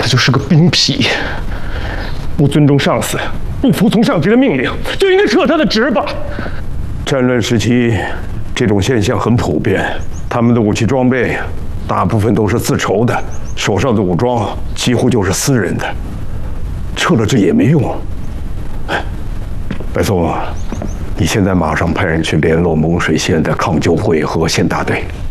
就是个兵痞，不尊重上司，不服从上级的命令，就应该撤他的职吧。 战乱时期，这种现象很普遍。他们的武器装备，大部分都是自筹的，手上的武装几乎就是私人的，撤了这也没用。白松，你现在马上派人去联络蒙水县的抗救会和县大队。